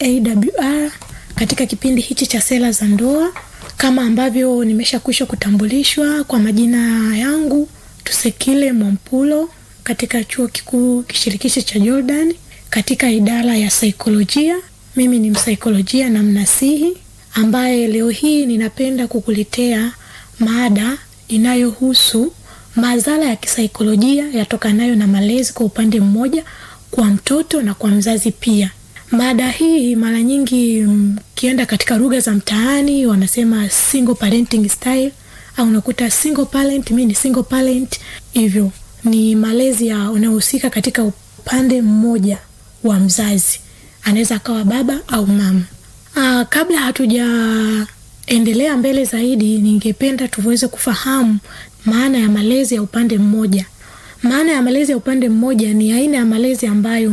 AWR katika kipindi hichi cha Sera za Ndoa. Kama ambavyo nimeshakwisha kutambulishwa, kwa majina yangu Tusekile Mwampulo katika Chuo Kikuu Kishirikishi cha Jordan katika idara ya saikolojia. Mimi ni msaikolojia na mnasihi ambaye leo hii ninapenda kukuletea mada inayohusu madhara ya kisaikolojia yatokanayo na malezi kwa upande mmoja kwa mtoto na kwa mzazi pia. Mada hii mara nyingi kienda katika lugha za mtaani wanasema single parenting style, au unakuta single parent, mimi ni single parent. Hivyo ni malezi yanayohusika katika upande mmoja wa mzazi, anaweza akawa baba au mama. Kabla hatujaendelea mbele zaidi, ningependa tuweze kufahamu maana ya malezi ya upande mmoja. Maana ya malezi ya upande mmoja ni aina ya malezi ambayo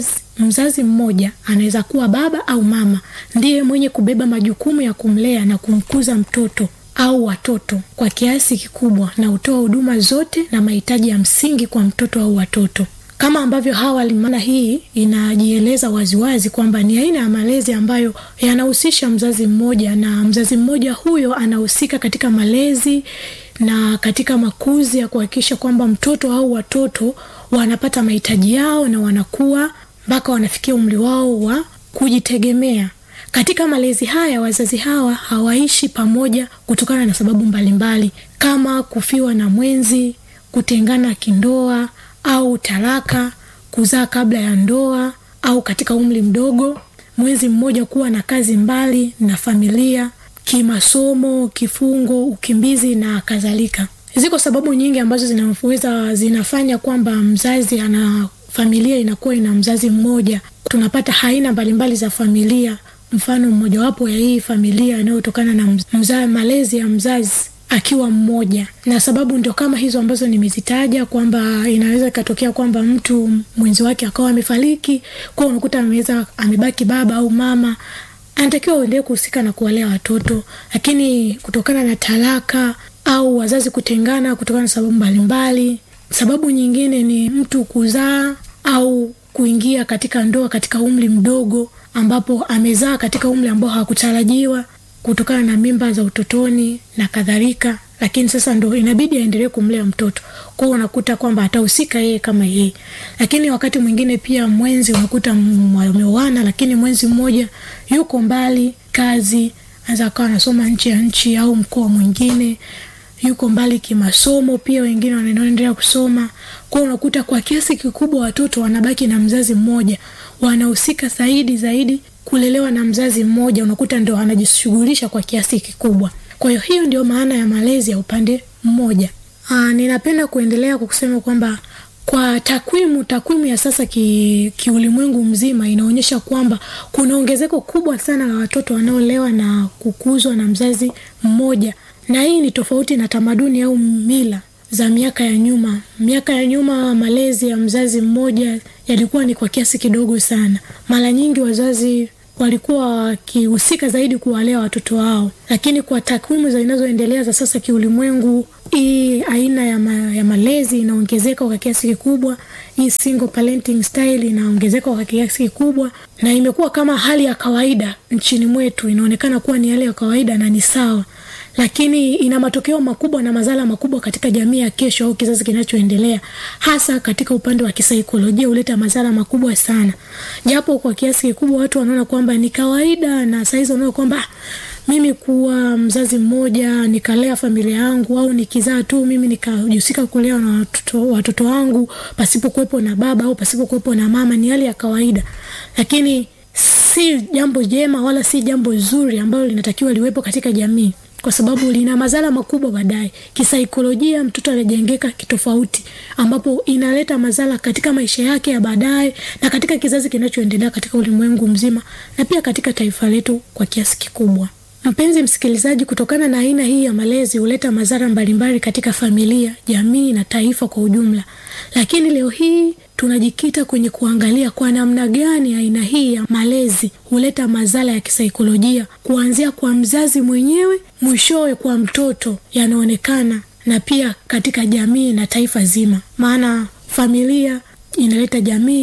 mzazi mmoja, anaweza kuwa baba au mama, ndiye mwenye kubeba majukumu ya kumlea na kumkuza mtoto au watoto kwa kiasi kikubwa, na hutoa huduma zote na mahitaji ya msingi kwa mtoto au watoto. Kama ambavyo awali, maana hii inajieleza waziwazi kwamba ni aina ya malezi ambayo yanahusisha mzazi mmoja, na mzazi mmoja huyo anahusika katika malezi na katika makuzi ya kuhakikisha kwamba mtoto au watoto wanapata mahitaji yao na wanakuwa mpaka wanafikia umri wao wa kujitegemea. Katika malezi haya, wazazi hawa hawaishi pamoja kutokana na sababu mbalimbali kama kufiwa na mwenzi, kutengana kindoa au talaka, kuzaa kabla ya ndoa au katika umri mdogo, mwenzi mmoja kuwa na kazi mbali na familia, kimasomo, kifungo, ukimbizi na kadhalika. Ziko sababu nyingi ambazo zinafanya kwamba mzazi familia inakuwa ina mzazi mmoja. Tunapata aina mbalimbali za familia. Mfano mmojawapo ya hii familia inayotokana na malezi ya mzazi akiwa mmoja, na sababu ndio kama hizo ambazo nimezitaja, kwamba inaweza ikatokea kwamba mtu mwenzi wake akawa amefariki, kwa unakuta amebaki baba au mama, anatakiwa aendelee kuhusika na kuwalea watoto, lakini kutokana na talaka au wazazi kutengana kutokana na sababu mbalimbali. Sababu nyingine ni mtu kuzaa au kuingia katika ndoa katika umri mdogo, ambapo amezaa katika umri ambao hakutarajiwa kutokana na mimba za utotoni na kadhalika, lakini sasa ndo inabidi aendelee kumlea mtoto. Kwa hiyo unakuta kwamba atahusika yeye kama yeye. Lakini wakati mwingine pia mwenzi, unakuta wameoana lakini mwenzi mmoja yuko mbali kazi, anaweza akawa anasoma nje ya nchi au mkoa mwingine, yuko mbali kimasomo pia, wengine wanaendelea kusoma. Kwa hiyo unakuta kwa kiasi kikubwa watoto wanabaki na mzazi mmoja, wanahusika zaidi kulelewa na mzazi mmoja, unakuta ndio anajishughulisha kwa kiasi kikubwa. Kwa hiyo ndio maana ya malezi ya upande mmoja. Ninapenda kuendelea kwa kusema kwamba kwa takwimu ya sasa kiulimwengu mzima inaonyesha kwamba kuna ongezeko kubwa sana la watoto wanaolewa na kukuzwa na mzazi mmoja, na hii ni tofauti na tamaduni au mila za miaka ya nyuma. Miaka ya nyuma malezi ya mzazi mmoja yalikuwa ni kwa kiasi kidogo sana. Mara nyingi wazazi walikuwa wakihusika zaidi kuwalea watoto wao, lakini kwa takwimu zinazoendelea za sasa kiulimwengu, hii aina ya malezi inaongezeka kwa kiasi kikubwa. Hii single parenting style inaongezeka kwa kiasi kikubwa, na imekuwa kama hali ya kawaida nchini mwetu. Inaonekana kuwa ni hali ya kawaida na ni sawa, lakini ina matokeo makubwa na madhara makubwa katika jamii ya kesho au kizazi kinachoendelea, hasa katika upande wa kisaikolojia huleta madhara makubwa sana. Japo kwa kiasi kikubwa watu wanaona kwamba ni kawaida, na saizi wanaona kwamba mimi kuwa mzazi mmoja nikalea familia yangu, au nikizaa tu mimi nikajihusika kulea na watoto wangu pasipo kuwepo na baba au pasipo kuwepo na mama, ni hali ya kawaida. Lakini si jambo jema wala si jambo zuri ambalo linatakiwa liwepo katika jamii, kwa sababu lina madhara makubwa baadaye. Kisaikolojia mtoto anajengeka kitofauti, ambapo inaleta madhara katika maisha yake ya baadaye na katika kizazi kinachoendelea katika ulimwengu mzima, na pia katika taifa letu kwa kiasi kikubwa. Mpenzi msikilizaji, kutokana na aina hii ya malezi huleta madhara mbalimbali katika familia, jamii na taifa kwa ujumla. Lakini leo hii tunajikita kwenye kuangalia kwa namna gani aina hii ya malezi huleta madhara ya kisaikolojia, kuanzia kwa mzazi mwenyewe mwishowe kwa mtoto yanaonekana, na pia katika jamii na taifa zima. Maana familia inaleta jamii,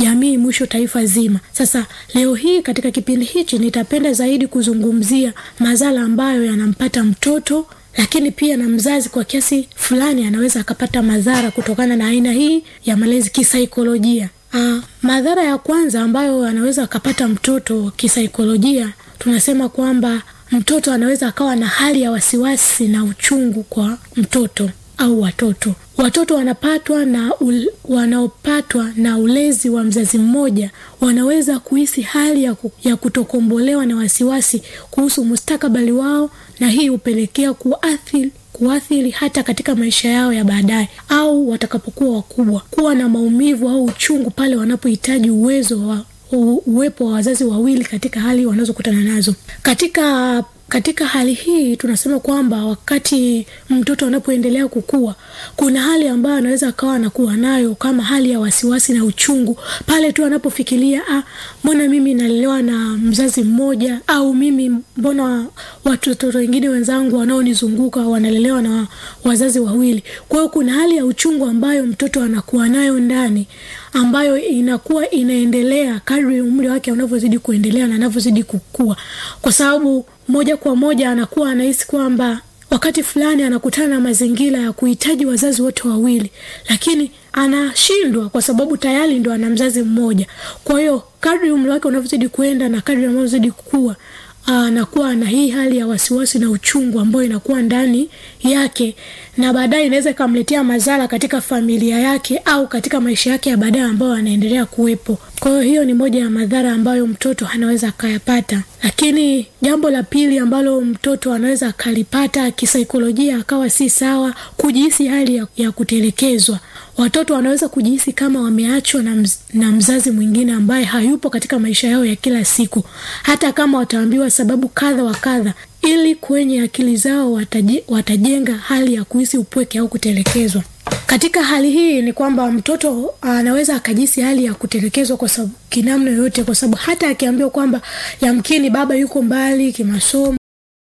jamii, mwisho taifa zima. Sasa leo hii katika kipindi hichi nitapenda zaidi kuzungumzia madhara ambayo yanampata mtoto, lakini pia na mzazi kwa kiasi fulani anaweza akapata madhara kutokana na aina hii ya malezi kisaikolojia. Madhara ya kwanza ambayo anaweza akapata mtoto kisaikolojia, tunasema kwamba mtoto anaweza akawa na hali ya wasiwasi na uchungu kwa mtoto au watoto. Watoto wanaopatwa na ulezi wa mzazi mmoja wanaweza kuhisi hali ya kutokombolewa na wasiwasi kuhusu mustakabali wao, na hii hupelekea kuathiri hata katika maisha yao ya baadaye au watakapokuwa wakubwa, kuwa na maumivu au uchungu pale wanapohitaji uwepo wa wazazi wawili katika hali wanazokutana nazo. Katika hali hii tunasema kwamba wakati mtoto anapoendelea kukua, kuna hali ambayo anaweza akawa anakuwa nayo kama hali ya wasiwasi na uchungu pale tu anapofikiria, mbona mimi nalelewa na mzazi mmoja, au mimi mbona watoto wengine wenzangu wanaonizunguka wanalelewa na wazazi wawili. Kwa hiyo kuna hali ya uchungu ambayo mtoto anakuwa nayo ndani, ambayo inakuwa inaendelea kadri umri wake unavyozidi kuendelea na anavyozidi kukua, kwa sababu moja kwa moja anakuwa anahisi kwamba wakati fulani anakutana na mazingira ya kuhitaji wazazi wote wawili, lakini anashindwa kwa sababu tayari ndo ana mzazi mmoja. Kwa hiyo kadri umri wake unavyozidi kuenda na kadri anavyozidi kukua, anakuwa na hii hali ya wasiwasi na uchungu ambayo inakuwa ndani yake, na baadaye inaweza kumletea madhara katika familia yake au katika maisha yake ya baadaye ambayo anaendelea kuwepo. Kwa hiyo ni moja ya madhara ambayo mtoto anaweza akayapata. Lakini jambo la pili ambalo mtoto anaweza akalipata kisaikolojia akawa si sawa, kujihisi hali ya kutelekezwa. Watoto wanaweza kujihisi kama wameachwa na mzazi mwingine ambaye hayupo katika maisha yao ya kila siku, hata kama wataambiwa sababu kadha wa kadha, ili kwenye akili zao watajenga hali ya kuhisi upweke au kutelekezwa. Katika hali hii ni kwamba mtoto anaweza akajihisi hali ya kutelekezwa kwa sababu kinamna yoyote, kwa sababu hata akiambiwa kwamba yamkini baba yuko mbali kimasomo